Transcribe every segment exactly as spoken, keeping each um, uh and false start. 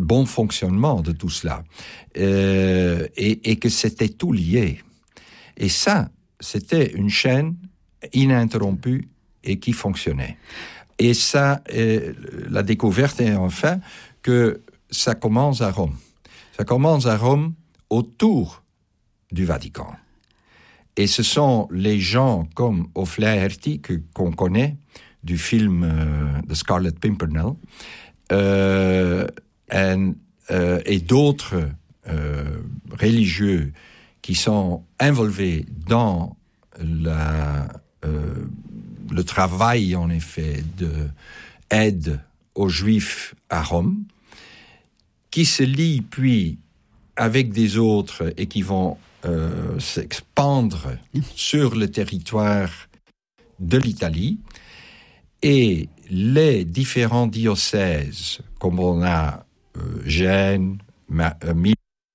bon fonctionnement de tout cela, euh, et, et que c'était tout lié. Et ça, c'était une chaîne ininterrompue et qui fonctionnait. Et ça, euh, la découverte est enfin que ça commence à Rome. Ça commence à Rome autour du Vatican. Et ce sont les gens comme O'Flaherty, que, qu'on connaît, du film euh, de Scarlet Pimpernel, euh, et, euh, et d'autres euh, religieux qui sont involvés dans la, euh, le travail, en effet, d'aide aux Juifs à Rome, qui se lient puis avec des autres et qui vont euh, s'expandre sur le territoire de l'Italie. Et les différents diocèses, comme on a euh, Gênes, Ma- euh, Milan,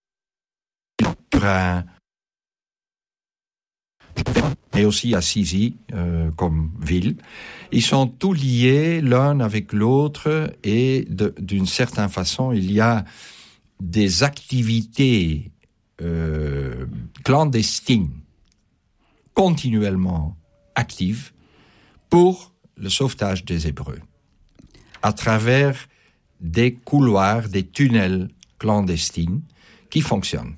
Turin, mais aussi Assisi euh, comme ville, ils sont tous liés l'un avec l'autre et de, d'une certaine façon, il y a des activités euh, clandestines continuellement actives pour le sauvetage des Hébreux à travers des couloirs, des tunnels clandestins qui fonctionnent.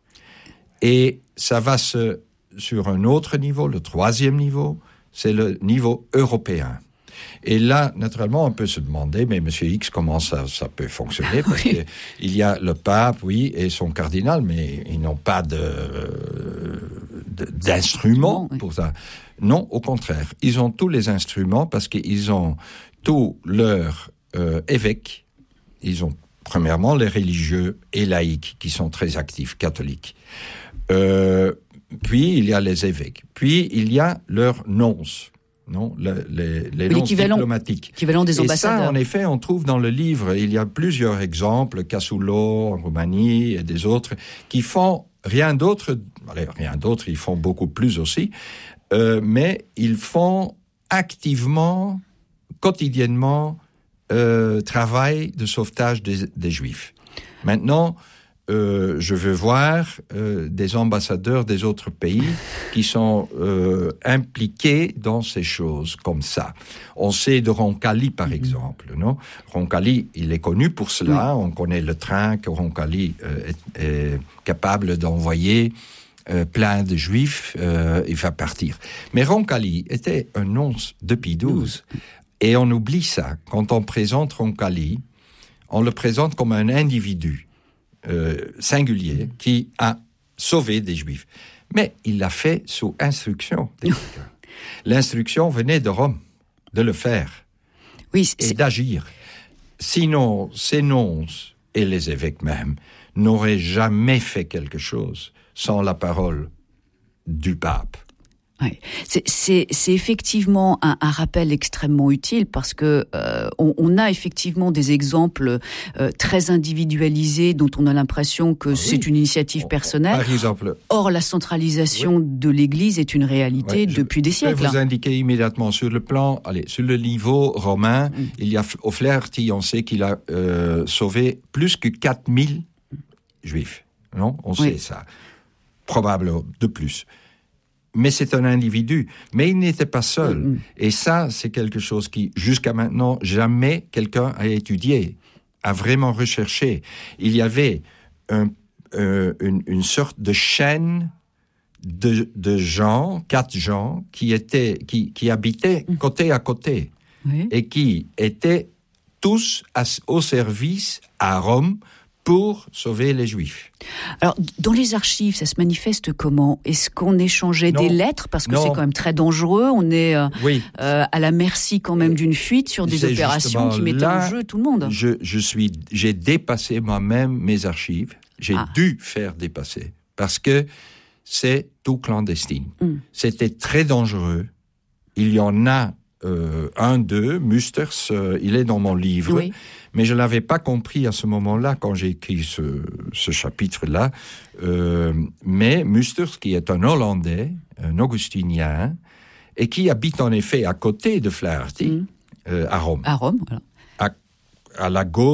Et ça va se, sur un autre niveau, le troisième niveau, c'est le niveau européen. Et là, naturellement, on peut se demander, mais Monsieur X, comment ça, ça peut fonctionner? Parce oui. qu'il y a le pape, oui, et son cardinal, mais ils n'ont pas de, de, d'instruments oui. pour ça. Non, au contraire. Ils ont tous les instruments parce qu'ils ont tous leurs euh, évêques. Ils ont, premièrement, les religieux et laïcs qui sont très actifs, catholiques. Euh, puis, il y a les évêques. Puis, il y a leurs nonces. Non, le, les, les nonces diplomatiques. L'équivalent des ambassadeurs. Et ça, en effet, on trouve dans le livre, il y a plusieurs exemples, Casullo en Roumanie et des autres, qui font rien d'autre, allez, rien d'autre, ils font beaucoup plus aussi, euh, mais ils font activement, quotidiennement, euh, travail de sauvetage des, des Juifs. Maintenant, Euh, je veux voir euh, des ambassadeurs des autres pays qui sont euh, impliqués dans ces choses comme ça. On sait de Roncalli, par mm-hmm. exemple, non? Roncalli, il est connu pour cela. Oui. On connaît le train que Roncalli euh, est, est capable d'envoyer euh, plein de Juifs. Euh, il va partir. Mais Roncalli était un nom de Pie douze. Et on oublie ça. Quand on présente Roncalli, on le présente comme un individu Euh, singulier qui a sauvé des Juifs. Mais il l'a fait sous instruction. L'instruction venait de Rome, de le faire oui, c'est... et d'agir. Sinon, ces nonces et les évêques même n'auraient jamais fait quelque chose sans la parole du pape. Ouais. C'est, c'est, c'est effectivement un, un rappel extrêmement utile parce que euh, on, on a effectivement des exemples euh, très individualisés dont on a l'impression que ah, c'est oui. une initiative personnelle. Par exemple. Or, la centralisation oui. de l'Église est une réalité ouais, depuis des siècles. Je vais vous indiquer immédiatement sur le plan, allez, sur le niveau romain, mm. il y a O'Flaherty, on sait qu'il a euh, sauvé plus que quatre mille Juifs. Non, on oui. sait ça. Probablement de plus. Mais c'est un individu. Mais il n'était pas seul. Mmh. Et ça, c'est quelque chose qui, jusqu'à maintenant, jamais quelqu'un a étudié, a vraiment recherché. Il y avait un, euh, une, une sorte de chaîne de, de gens, quatre gens, qui étaient, qui, qui habitaient mmh. côté à côté. Oui. Et qui étaient tous à, au service à Rome pour sauver les Juifs. Alors, dans les archives, ça se manifeste comment? Est-ce qu'on échangeait non. des lettres? Parce que non. c'est quand même très dangereux. On est euh, oui. euh, à la merci quand même d'une fuite sur des c'est opérations qui mettaient en jeu tout le monde. Je, je suis, j'ai dépassé moi-même mes archives. J'ai ah. dû faire dépasser. Parce que c'est tout clandestin. Mm. C'était très dangereux. Il y en a euh, un d'eux, Musters, euh, il est dans mon livre. Oui. Mais je ne l'avais pas compris à ce moment-là, quand j'ai écrit ce, ce chapitre-là. Euh, mais Musters, qui est un Hollandais, un augustinien, et qui habite en effet à côté de Flaherty, mmh. euh, à Rome. À Rome, voilà. À, à la gauche.